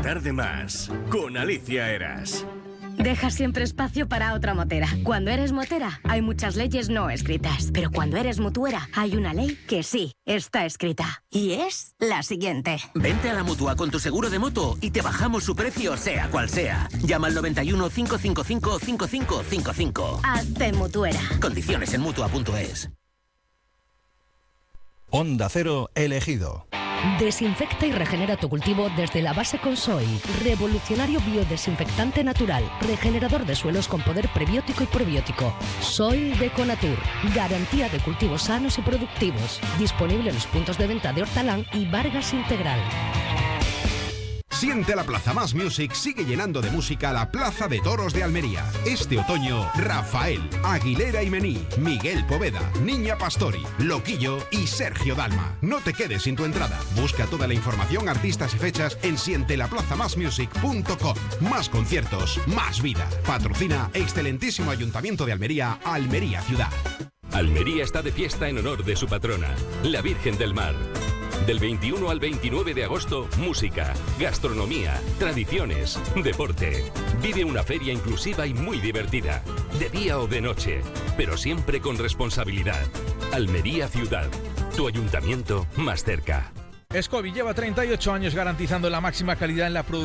tarde más con Alicia Eras. Deja siempre espacio para otra motera. Cuando eres motera, hay muchas leyes no escritas. Pero cuando eres mutuera, hay una ley que sí está escrita. Y es la siguiente. Vente a la Mutua con tu seguro de moto y te bajamos su precio, sea cual sea. Llama al 91 555 5555. Hazte mutuera. Condiciones en Mutua.es. Onda Cero elegido. Desinfecta y regenera tu cultivo desde la base con Soil. Revolucionario biodesinfectante natural. Regenerador de suelos con poder prebiótico y probiótico. Soil de Conatur. Garantía de cultivos sanos y productivos. Disponible en los puntos de venta de Hortalán y Vargas Integral. Siente la Plaza Más Music sigue llenando de música la Plaza de Toros de Almería. Este otoño, Rafael, Aguilera y Mení, Miguel Poveda, Niña Pastori, Loquillo y Sergio Dalma. No te quedes sin tu entrada. Busca toda la información, artistas y fechas en sientelaplazamasmusic.com. Más conciertos, más vida. Patrocina excelentísimo Ayuntamiento de Almería, Almería Ciudad. Almería está de fiesta en honor de su patrona, la Virgen del Mar. Del 21 al 29 de agosto, música, gastronomía, tradiciones, deporte. Vive una feria inclusiva y muy divertida, de día o de noche, pero siempre con responsabilidad. Almería Ciudad, tu ayuntamiento más cerca. Escovi lleva 38 años garantizando la máxima calidad en la producción